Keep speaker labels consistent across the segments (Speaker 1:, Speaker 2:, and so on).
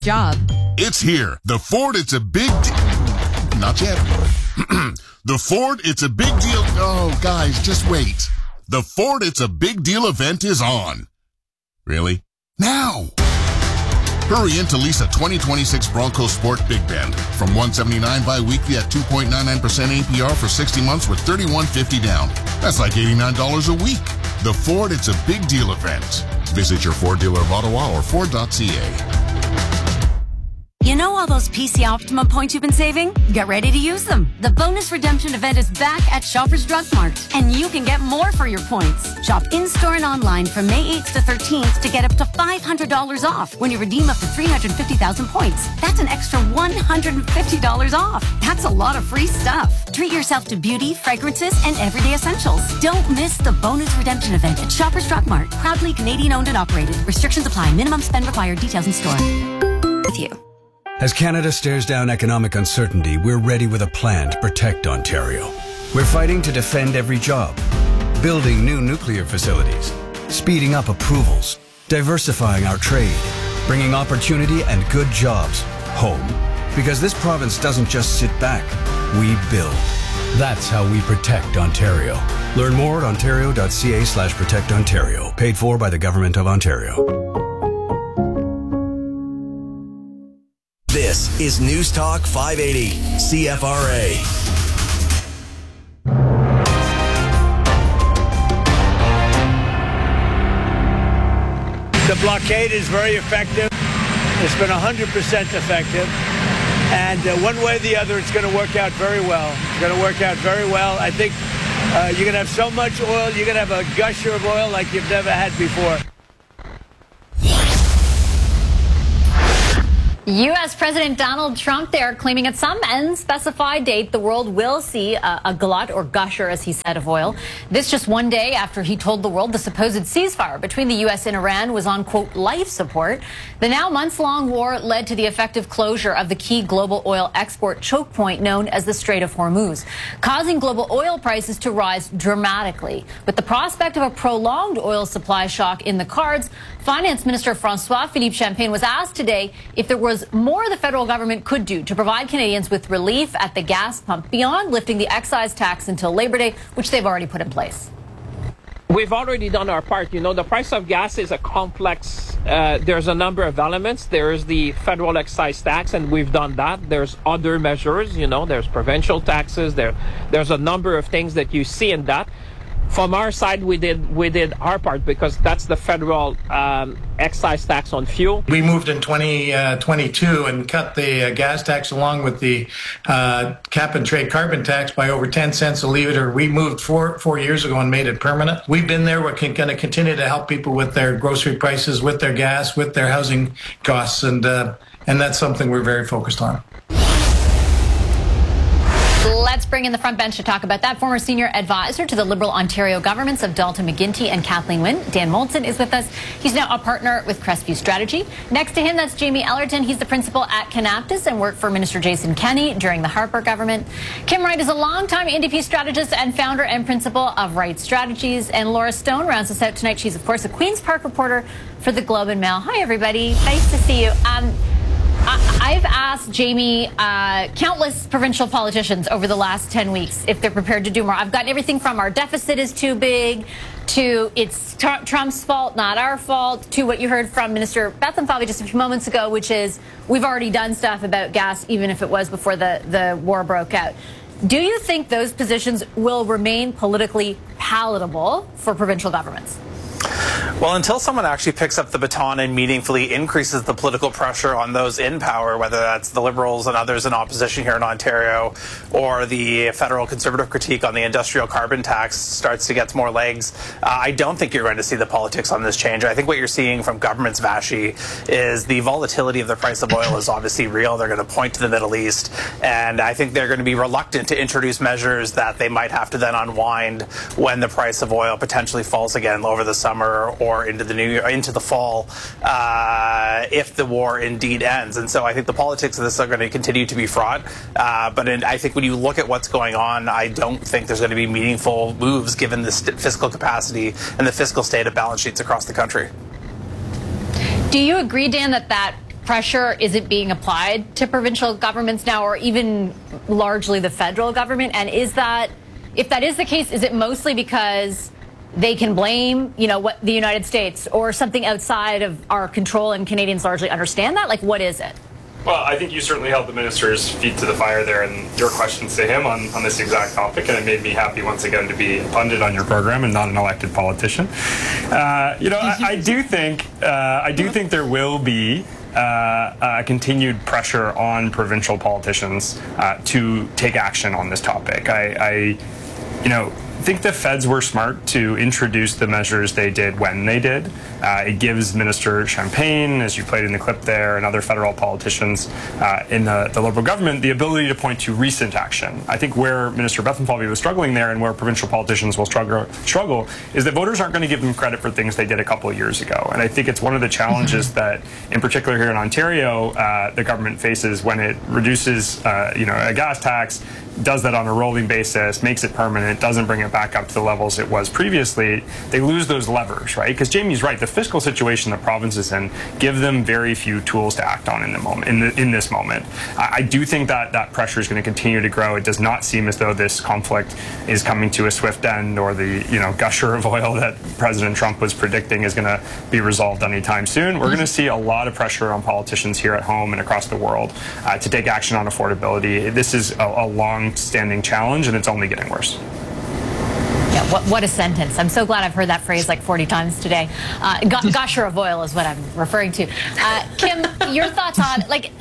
Speaker 1: job.
Speaker 2: It's here. The Ford It's a Big Not yet. The Ford It's a Big Deal. Oh, guys, just wait. The Ford It's a Big Deal event is on. Really? Now! Hurry in to lease a 2026 Bronco Sport Big Bend from $179 bi-weekly at 2.99% APR for 60 months with $31.50 down. That's like $89 a week. The Ford It's a Big Deal event. Visit your Ford dealer of Ottawa or Ford.ca.
Speaker 3: You know all those PC Optimum points you've been saving? Get ready to use them. The bonus redemption event is back at Shoppers Drug Mart, and you can get more for your points. Shop in-store and online from May 8th to 13th to get up to $500 off when you redeem up to 350,000 points. That's an extra $150 off. That's a lot of free stuff. Treat yourself to beauty, fragrances, and everyday essentials. Don't miss the bonus redemption event at Shoppers Drug Mart. Proudly Canadian-owned and operated. Restrictions apply. Minimum spend required. Details in store. With you.
Speaker 4: As Canada stares down economic uncertainty, we're ready with a plan to protect Ontario. We're fighting to defend every job, building new nuclear facilities, speeding up approvals, diversifying our trade, bringing opportunity and good jobs home. Because this province doesn't just sit back, we build. That's how we protect Ontario. Learn more at ontario.ca/protectontario. Paid for by the Government of Ontario.
Speaker 5: This is News Talk 580, CFRA.
Speaker 6: The blockade is very effective. It's been 100% effective. And one way or the other, it's going to work out very well. It's going to work out very well. I think you're going to have so much oil, you're going to have a gusher of oil like you've never had before.
Speaker 7: U.S. President Donald Trump there claiming at some unspecified date the world will see a glut or gusher, as he said, of oil. This just one day after he told the world the supposed ceasefire between the U.S. and Iran was on, quote, life support. The now months-long war led to the effective closure of the key global oil export choke point known as the Strait of Hormuz, causing global oil prices to rise dramatically. With the prospect of a prolonged oil supply shock in the cards, Finance Minister François-Philippe Champagne was asked today if there was more the federal government could do to provide Canadians with relief at the gas pump beyond lifting the excise tax until Labor Day, which they've already put in place.
Speaker 8: We've already done our part. You know, the price of gas is a complex, there's a number of elements. There's the federal excise tax, and we've done that. There's other measures, you know, there's provincial taxes. There's a number of things that you see in that. From our side, we did our part because that's the federal excise tax on fuel.
Speaker 9: We moved in 2022 and cut the gas tax along with the cap and trade carbon tax by over 10 cents a litre. We moved four years ago and made it permanent. We've been there. We're going to continue to help people with their grocery prices, with their gas, with their housing costs, and that's something we're very focused on.
Speaker 7: Let's bring in the front bench to talk about that. Former senior advisor to the Liberal Ontario governments of Dalton McGuinty and Kathleen Wynne, Dan Moulton, is with us. He's now a partner with Crestview Strategy. Next to him, that's Jamie Ellerton. He's the principal at Kanaptis and worked for Minister Jason Kenney during the Harper government. Kim Wright is a longtime NDP strategist and founder and principal of Wright Strategies. And Laura Stone rounds us out tonight. She's, of course, a Queen's Park reporter for the Globe and Mail. Hi, everybody. Nice to see you. I've asked Jamie countless provincial politicians over the last 10 weeks if they're prepared to do more. I've gotten everything from our deficit is too big to it's Trump's fault, not our fault, to what you heard from Minister Bethlen Faalvey just a few moments ago, which is we've already done stuff about gas, even if it was before the war broke out. Do you think those positions will remain politically palatable for provincial governments?
Speaker 10: Well, until someone actually picks up the baton and meaningfully increases the political pressure on those in power, whether that's the Liberals and others in opposition here in Ontario, or the federal Conservative critique on the industrial carbon tax starts to get more legs, I don't think you're going to see the politics on this change. I think what you're seeing from governments, Vashi, is the volatility of the price of oil is obviously real. They're going to point to the Middle East, and I think they're going to be reluctant to introduce measures that they might have to then unwind when the price of oil potentially falls again over the summer or into the fall if the war indeed ends. And so I think the politics of this are going to continue to be fraught. But I think when you look at what's going on, I don't think there's going to be meaningful moves given the fiscal capacity and the fiscal state of balance sheets across the country.
Speaker 7: Do you agree, Dan, that pressure isn't being applied to provincial governments now, or even largely the federal government? And is that, if that is the case, is it mostly because they can blame, what the United States or something outside of our control, and Canadians largely understand that? Like, what is it?
Speaker 1: Well, I think you certainly held the minister's feet to the fire there in your questions to him on this exact topic, and it made me happy once again to be a pundit on your program and not an elected politician. I do think there will be continued pressure on provincial politicians to take action on this topic. I think the feds were smart to introduce the measures they did when they did. It gives Minister Champagne, as you played in the clip there, and other federal politicians in the Liberal government the ability to point to recent action. I think where Minister Bethlenfalvy was struggling there, and where provincial politicians will struggle is that voters aren't going to give them credit for things they did a couple of years ago. And I think it's one of the challenges that, in particular here in Ontario, the government faces when it reduces a gas tax, does that on a rolling basis, makes it permanent, doesn't bring it back up to the levels it was previously. They lose those levers, right? Because Jamie's right, the fiscal situation the province is in give them very few tools to act on in the moment. In this moment, I do think that pressure is going to continue to grow. It does not seem as though this conflict is coming to a swift end, or the gusher of oil that President Trump was predicting is going to be resolved anytime soon. We're going to see a lot of pressure on politicians here at home and across the world to take action on affordability. This is a long-standing challenge, and it's only getting worse.
Speaker 7: Yeah, what a sentence. I'm so glad I've heard that phrase like 40 times today. Gusher of oil is what I'm referring to. Kim, your thoughts on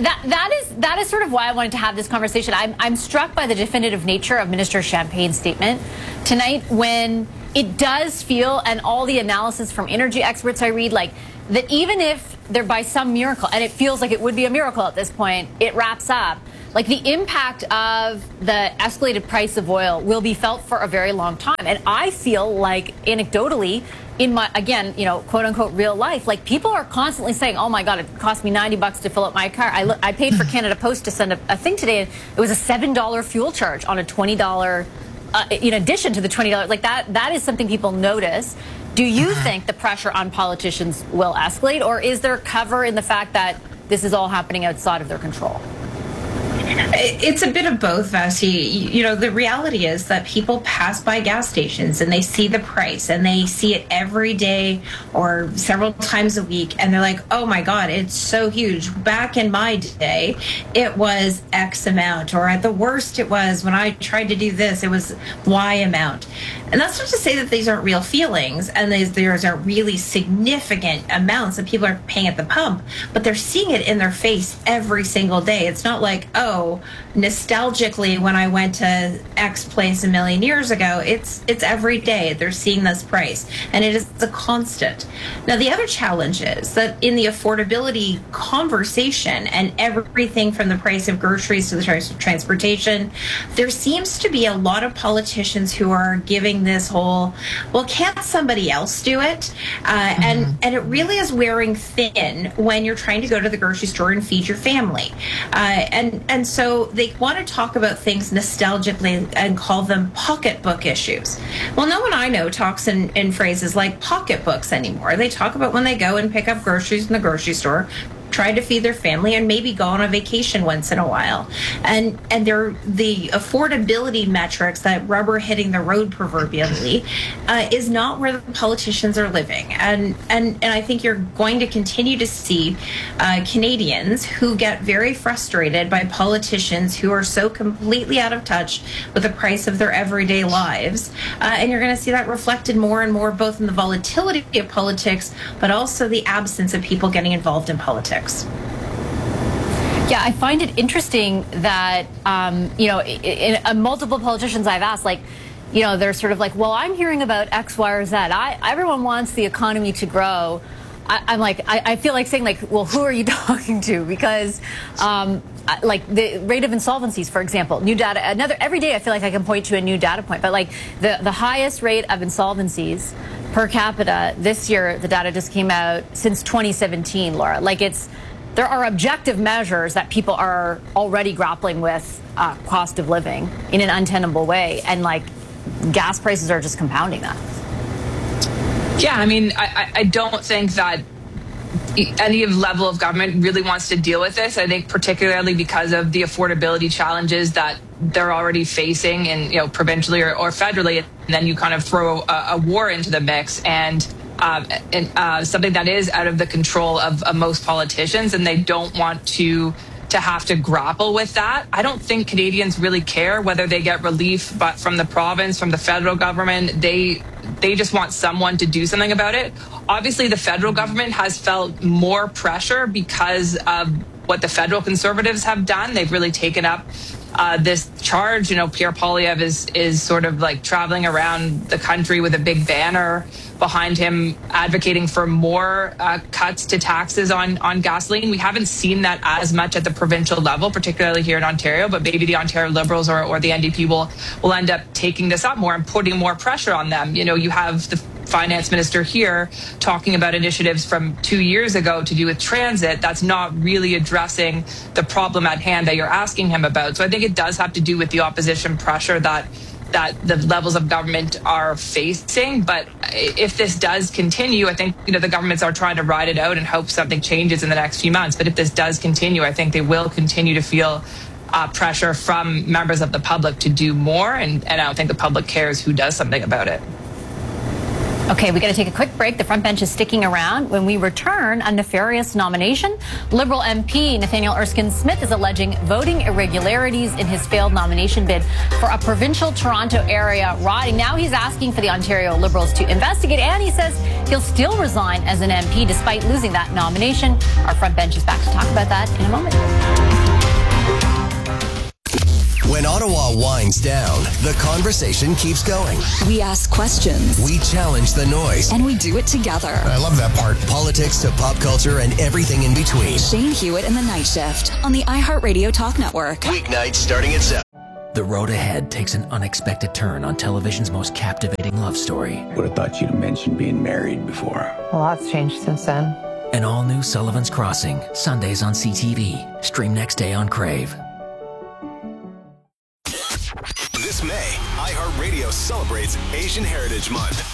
Speaker 7: that is sort of why I wanted to have this conversation. I'm struck by the definitive nature of Minister Champagne's statement tonight, when it does feel, and all the analysis from energy experts I read, like that even if there by some miracle, and it feels like it would be a miracle at this point, it wraps up, like the impact of the escalated price of oil will be felt for a very long time. And I feel like anecdotally, in my, again, quote unquote real life, like people are constantly saying, oh my God, it cost me $90 to fill up my car. I paid for Canada Post to send a thing today. It was a $7 fuel charge on a $20, in addition to the $20. Like that is something people notice. Do you think the pressure on politicians will escalate, or is there cover in the fact that this is all happening outside of their control?
Speaker 11: It's a bit of both, Vasi. The reality is that people pass by gas stations and they see the price, and they see it every day or several times a week, and they're like, oh my God, it's so huge. Back in my day, it was X amount, or at the worst it was when I tried to do this, it was Y amount. And that's not to say that these aren't real feelings, and these are really significant amounts that people are paying at the pump, but they're seeing it in their face every single day. It's not like, oh, nostalgically when I went to X place a million years ago. It's every day they're seeing this price, and it is a constant. Now, the other challenge is that in the affordability conversation, and everything from the price of groceries to the price of transportation, there seems to be a lot of politicians who are giving this whole, well, can't somebody else do it? And it really is wearing thin when you're trying to go to the grocery store and feed your family. And so they want to talk about things nostalgically and call them pocketbook issues. Well, no one I know talks in phrases like pocketbooks anymore. They talk about when they go and pick up groceries in the grocery store, try to feed their family, and maybe go on a vacation once in a while. And they're the affordability metrics, that rubber hitting the road proverbially, is not where the politicians are living. And I think you're going to continue to see Canadians who get very frustrated by politicians who are so completely out of touch with the price of their everyday lives. And you're going to see that reflected more and more, both in the volatility of politics, but also the absence of people getting involved in politics.
Speaker 7: Yeah, I find it interesting that, in multiple politicians I've asked, they're sort of like, well, I'm hearing about X, Y, or Z. Everyone wants the economy to grow. I feel like saying, well, who are you talking to? Because, the rate of insolvencies, for example, new data, every day I feel like I can point to a new data point, but the highest rate of insolvencies per capita this year, the data just came out, since 2017, Laura. There are objective measures that people are already grappling with cost of living in an untenable way, and gas prices are just compounding that.
Speaker 12: Yeah, I don't think that any level of government really wants to deal with this. I think particularly because of the affordability challenges that they're already facing, and provincially or federally, and then you kind of throw a war into the mix, and something that is out of the control of most politicians, and they don't want to have to grapple with that. I don't think Canadians really care whether they get relief, but from the province, from the federal government, they just want someone to do something about it. Obviously, the federal government has felt more pressure because of what the federal Conservatives have done. They've really taken up this charge. Pierre Poilievre is sort of like traveling around the country with a big banner behind him advocating for more cuts to taxes on gasoline. We haven't seen that as much at the provincial level, particularly here in Ontario, but maybe the Ontario Liberals or the NDP will end up taking this up more and putting more pressure on them. You have the finance minister here talking about initiatives from 2 years ago to do with transit. That's not really addressing the problem at hand that you're asking him about. So I think it does have to do with the opposition pressure that the levels of government are facing. But if this does continue, I think the governments are trying to ride it out and hope something changes in the next few months. But if this does continue, I think they will continue to feel pressure from members of the public to do more, and I don't think the public cares who does something about it.
Speaker 7: Okay, we got to take a quick break. The front bench is sticking around. When we return, a nefarious nomination. Liberal MP Nathaniel Erskine-Smith is alleging voting irregularities in his failed nomination bid for a provincial Toronto area riding. Now he's asking for the Ontario Liberals to investigate, and he says he'll still resign as an MP despite losing that nomination. Our front bench is back to talk about that in a moment.
Speaker 5: When Ottawa winds down, the conversation keeps going.
Speaker 13: We ask questions.
Speaker 5: We challenge the noise.
Speaker 13: And we do it together.
Speaker 5: I love that part. Politics to pop culture and everything in between.
Speaker 13: Shane Hewitt and the Night Shift on the iHeartRadio Talk Network.
Speaker 5: Weeknights starting at 7.
Speaker 14: The road ahead takes an unexpected turn on television's most captivating love story.
Speaker 15: Would have thought you'd have mentioned being married before.
Speaker 16: A lot's changed since then.
Speaker 14: An all-new Sullivan's Crossing, Sundays on CTV. Stream next day on Crave.
Speaker 17: This May, iHeartRadio celebrates Asian Heritage Month.